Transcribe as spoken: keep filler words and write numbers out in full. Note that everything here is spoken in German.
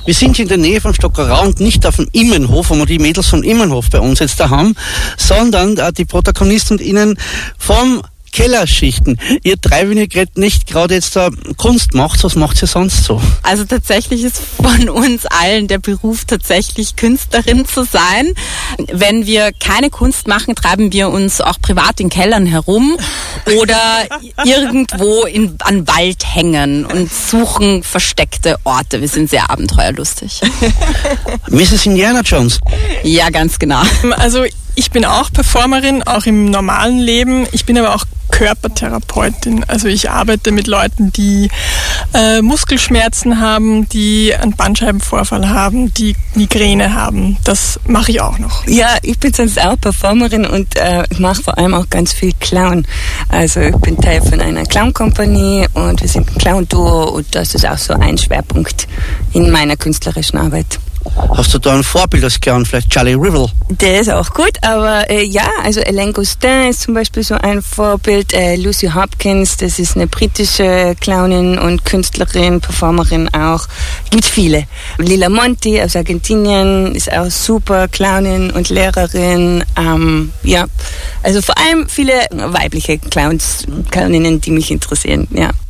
Wir sind in der Nähe von Stockerau und nicht auf dem Immenhof, wo wir die Mädels vom Immenhof bei uns jetzt da haben, sondern äh, die ProtagonistInnen vom Kellerschichten. Ihr drei, wenn ihr gerade nicht gerade jetzt da Kunst macht, was macht ihr sonst so? Also tatsächlich ist von uns allen der Beruf tatsächlich Künstlerin zu sein. Wenn wir keine Kunst machen, treiben wir uns auch privat in Kellern herum oder irgendwo in, an Wald hängen und suchen versteckte Orte. Wir sind sehr abenteuerlustig. Misses Indiana Jones. Ja, ganz genau. Also ich bin auch Performerin, auch im normalen Leben. Ich bin aber auch Körpertherapeutin. Also ich arbeite mit Leuten, die äh, Muskelschmerzen haben, die einen Bandscheibenvorfall haben, die Migräne haben. Das mache ich auch noch. Ja, ich bin sonst auch Performerin und äh, ich mache vor allem auch ganz viel Clown. Also ich bin Teil von einer Clown-Kompanie und wir sind ein Clown-Duo und das ist auch so ein Schwerpunkt in meiner künstlerischen Arbeit. Hast du da ein Vorbild als Clown, vielleicht Charlie Rivel? Der ist auch gut, aber äh, ja, also Elaine Gostin ist zum Beispiel so ein Vorbild. Äh, Lucy Hopkins, das ist eine britische Clownin und Künstlerin, Performerin auch. Gibt viele. Lila Monti aus Argentinien ist auch super Clownin und Lehrerin. Ähm, ja, also vor allem viele weibliche Clowns, Clowninnen, die mich interessieren, ja.